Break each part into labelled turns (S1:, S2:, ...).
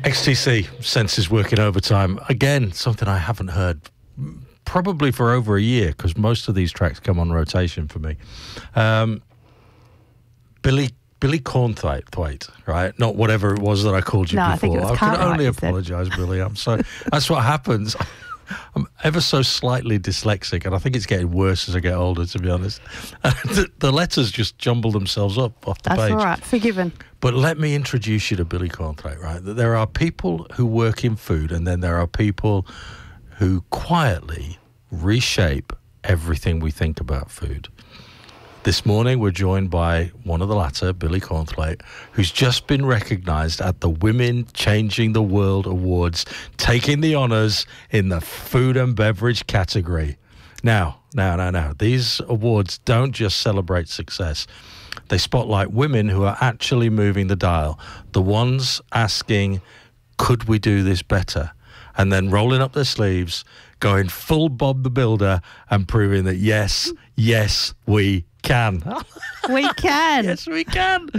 S1: XTC senses working overtime. Again, something I haven't heard probably for over a year, because most of these tracks come on rotation for me. Billy Cornthwaite, right? Not whatever it was that I called you before.
S2: I think it was
S1: I can
S2: Cartwright,
S1: only
S2: you said.
S1: apologise, Billy. That's what happens. I'm ever so slightly dyslexic, and I think it's getting worse as I get older, to be honest. The letters just jumble themselves up off the page.
S2: That's all right. Forgiven.
S1: But let me introduce you to Billy Cornthwaite, right? That there are people who work in food, and then there are people who quietly reshape everything we think about food. This morning, we're joined by one of the latter, Billy Cornthwaite, who's just been recognised at the Women Changing the World Awards, taking the honours in the food and beverage category. Now, these awards don't just celebrate success. They spotlight women who are actually moving the dial, the ones asking, could we do this better? And then rolling up their sleeves, going full Bob the Builder and proving that yes, we can.
S2: We can.
S1: Yes, we can.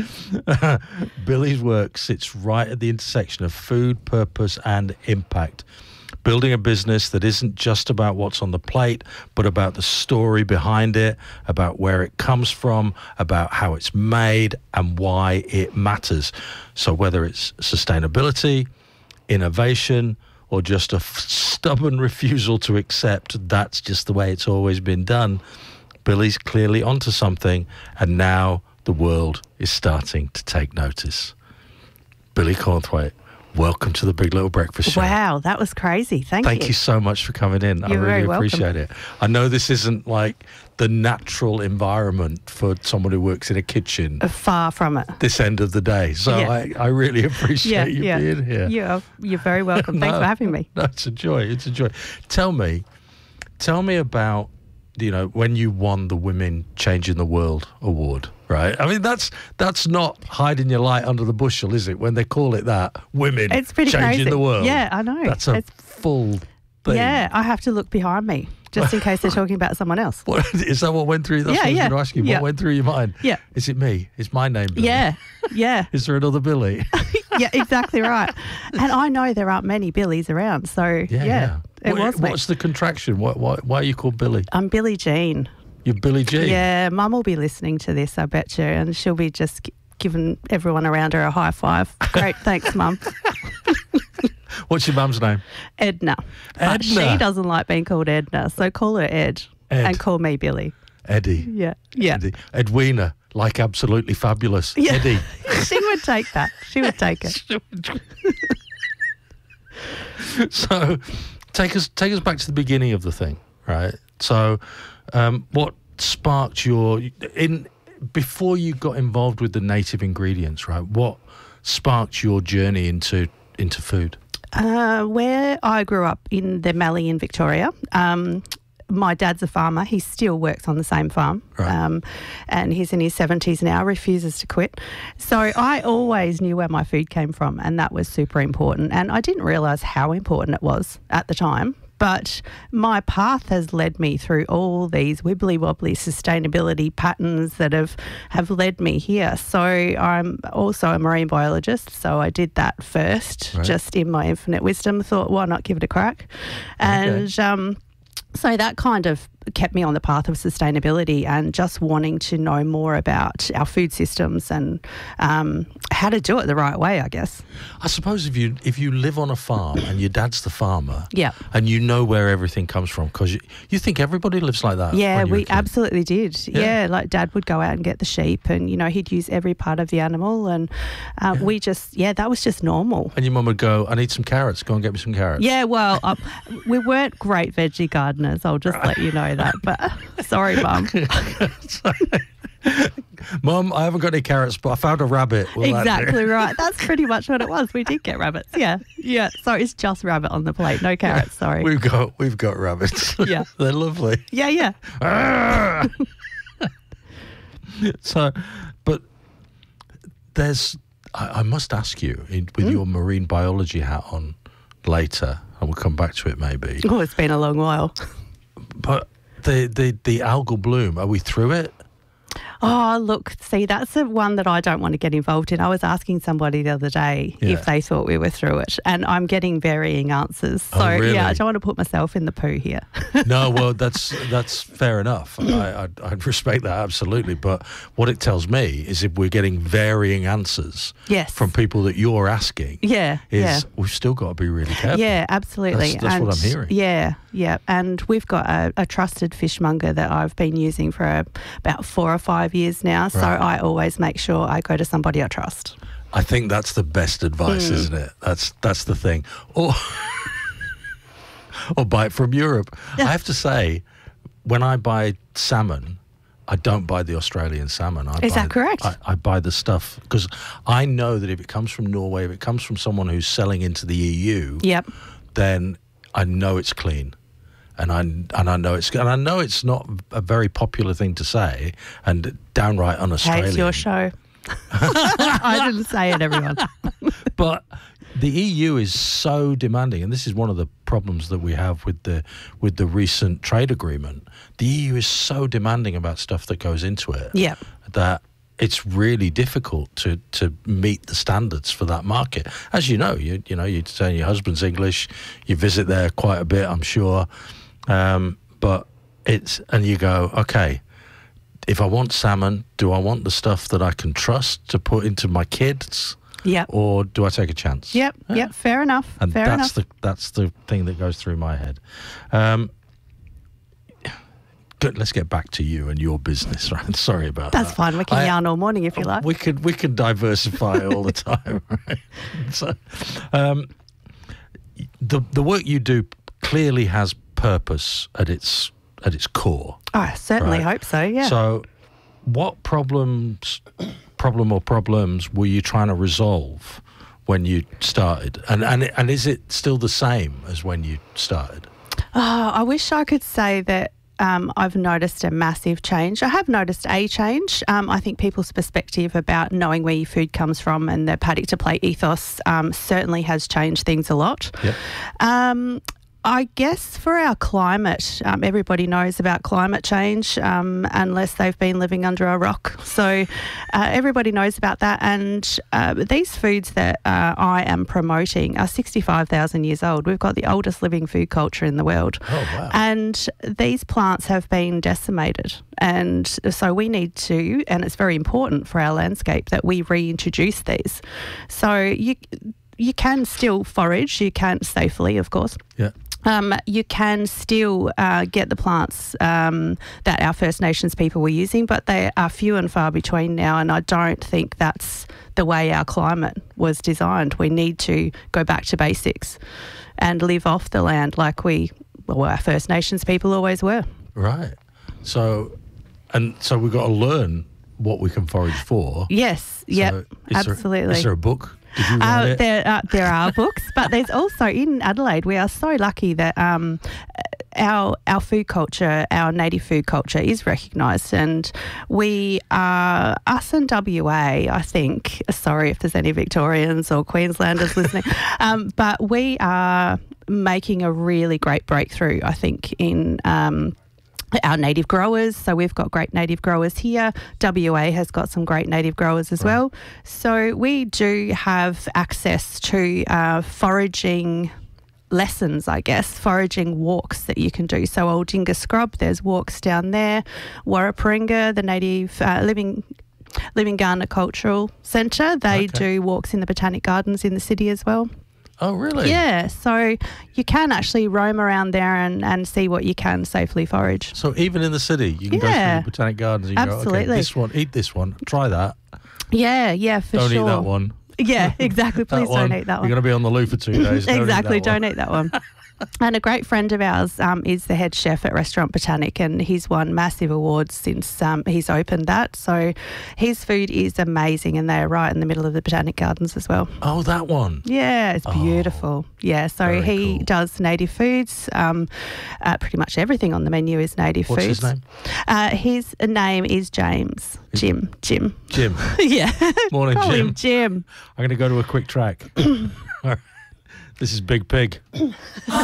S1: Billy's work sits right at the intersection of food, purpose, and impact. Building a business that isn't just about what's on the plate, but about the story behind it, about where it comes from, about how it's made, and why it matters. So whether it's sustainability, innovation, or just a stubborn refusal to accept that's just the way it's always been done, Billy's clearly onto something, and now the world is starting to take notice. Billy Cornthwaite, welcome to the Big Little Breakfast Show.
S2: Wow, that was crazy. Thank
S1: you so much for coming in.
S2: You're
S1: I really
S2: very
S1: appreciate it. I know this isn't like the natural environment for someone who works in a kitchen.
S2: Far from it.
S1: This end of the day. So
S2: Yeah.
S1: I really appreciate you being here.
S2: You're very welcome. Thanks for having me.
S1: No, it's a joy. It's a joy. Tell me about, when you won the Women Changing the World Award, right? I mean, that's not hiding your light under the bushel, is it? When they call it that, Women
S2: It's pretty
S1: Changing
S2: crazy.
S1: the World.
S2: Yeah, I know.
S1: That's a full thing.
S2: Yeah, I have to look behind me just in case they're talking about someone else.
S1: What, is that what went through? That's what I was going to ask you.
S2: Yeah.
S1: What went through your mind?
S2: Yeah.
S1: Is it me? Is my name Billy?
S2: Yeah.
S1: Is there another Billy?
S2: Yeah, exactly right. And I know there aren't many Billies around, so it was me.
S1: What's the contraction? Why are you called Billy?
S2: I'm Billie Jean.
S1: You're Billie Jean?
S2: Yeah, Mum will be listening to this, I bet you, and she'll be just giving everyone around her a high five. Great, thanks, Mum.
S1: What's your mum's name?
S2: Edna. But she doesn't like being called Edna, so call her Ed. And call me Billy.
S1: Eddie.
S2: Yeah.
S1: Eddie. Edwina, like absolutely fabulous.
S2: Yeah.
S1: Eddie.
S2: She would take that. She would take it.
S1: So take us back to the beginning of the thing, right? So what sparked before you got involved with the native ingredients, right? What sparked your journey into food?
S2: Where I grew up in the Mallee in Victoria, my dad's a farmer. He still works on the same farm.
S1: Right.
S2: And he's in his 70s now, refuses to quit. So I always knew where my food came from, and that was super important. And I didn't realise how important it was at the time. But my path has led me through all these wibbly-wobbly sustainability patterns that have led me here. So I'm also a marine biologist, so I did that first, just in my infinite wisdom. Thought, why not give it a crack? And so that kind of kept me on the path of sustainability and just wanting to know more about our food systems and how to do it the right way, I guess.
S1: I suppose if you live on a farm and your dad's the farmer,
S2: yeah,
S1: and you know where everything comes from, because you think everybody lives like that.
S2: Yeah, we absolutely did. Yeah, like Dad would go out and get the sheep, and he'd use every part of the animal, and we just that was just normal.
S1: And your mum would go, I need some carrots. Go and get me some carrots.
S2: Yeah, well, we weren't great veggie gardeners. I'll just let you know that. But sorry, Mum.
S1: Mum, I haven't got any carrots, but I found a rabbit.
S2: Exactly right. That's pretty much what it was. We did get rabbits. Yeah. So it's just rabbit on the plate. No carrots. Sorry.
S1: We've got rabbits.
S2: Yeah.
S1: They're lovely.
S2: Yeah.
S1: So, but I must ask you, with your marine biology hat on later, and we'll come back to it maybe.
S2: Oh, it's been a long while.
S1: But the algal bloom, are we through it?
S2: Oh, look, see, that's the one that I don't want to get involved in. I was asking somebody the other day if they thought we were through it, and I'm getting varying answers. So,
S1: really?
S2: yeah, I don't want to put myself in the poo here.
S1: No, well, that's fair enough. I'd respect that, absolutely. But what it tells me is if we're getting varying answers from people that you're asking, we've still got to be really careful.
S2: Yeah, absolutely.
S1: That's what I'm hearing.
S2: Yeah. And we've got a trusted fishmonger that I've been using for about 4 or 5 years now. So I always make sure I go to somebody I trust.
S1: I think that's the best advice, isn't it? That's the thing. Or buy it from Europe. I have to say, when I buy salmon, I don't buy the Australian salmon.
S2: Is that correct?
S1: I buy the stuff because I know that if it comes from Norway, if it comes from someone who's selling into the EU, then I know it's clean. And I know it's not a very popular thing to say, and downright un-Australian.
S2: Hey, it's your show. I didn't say it, everyone.
S1: But the EU is so demanding, and this is one of the problems that we have with the recent trade agreement. The EU is so demanding about stuff that goes into it that it's really difficult to meet the standards for that market. As you know, you say your husband's English, you visit there quite a bit, I'm sure. But and you go, okay, if I want salmon, do I want the stuff that I can trust to put into my kids? Or do I take a chance?
S2: Yep, fair enough.
S1: And that's the thing that goes through my head. Good, let's get back to you and your business, right? Sorry about that.
S2: That's fine. We can yarn all morning if you like.
S1: We could diversify all the time, right? So, the work you do clearly has purpose at its core.
S2: I certainly hope so, yeah.
S1: So what problem or problems were you trying to resolve when you started? And is it still the same as when you started?
S2: Oh, I wish I could say that I've noticed a massive change. I have noticed a change. I think people's perspective about knowing where your food comes from and their paddock to plate ethos certainly has changed things a lot.
S1: Yep.
S2: I guess for our climate, everybody knows about climate change unless they've been living under a rock. So everybody knows about that. And these foods that I am promoting are 65,000 years old. We've got the oldest living food culture in the world.
S1: Oh, wow.
S2: And these plants have been decimated. And so we need to, and it's very important for our landscape that we reintroduce these. So you can still forage, you can safely, of course.
S1: Yeah.
S2: You can still get the plants that our First Nations people were using, but they are few and far between now, and I don't think that's the way our climate was designed. We need to go back to basics and live off the land like our First Nations people always were.
S1: Right. So we've got to learn what we can forage for.
S2: Yes, absolutely.
S1: Is there a book? Did you write it?
S2: There are books, but there's also in Adelaide, we are so lucky that our food culture, our native food culture is recognised, and we are, us and WA, I think, sorry if there's any Victorians or Queenslanders listening, but we are making a really great breakthrough, I think, in our native growers. So we've got great native growers here. WA has got some great native growers as well. So we do have access to foraging lessons, I guess, foraging walks that you can do. So Aldinga Scrub, there's walks down there. Warraparinga, the native Living Garner Cultural Centre, they do walks in the Botanic Gardens in the city as well.
S1: Oh, really?
S2: Yeah, so you can actually roam around there and see what you can safely forage.
S1: So even in the city, you can go through the Botanic Gardens and you go, okay, this one, eat this one, try that.
S2: Yeah, for sure.
S1: Don't eat that one.
S2: Yeah, exactly. Please don't eat that one.
S1: You're going to be on the loo for 2 days.
S2: Exactly, don't eat that one. And a great friend of ours is the head chef at Restaurant Botanic, and he's won massive awards since he's opened that. So his food is amazing, and they are right in the middle of the Botanic Gardens as well.
S1: Oh, that one.
S2: Yeah, it's beautiful. Yeah, so he does native foods. Pretty much everything on the menu is native foods.
S1: What's his name?
S2: His name is James. Jim. Yeah.
S1: Morning,
S2: Call
S1: Jim.
S2: him Jim.
S1: I'm going to go to a quick track. This is Big Pig.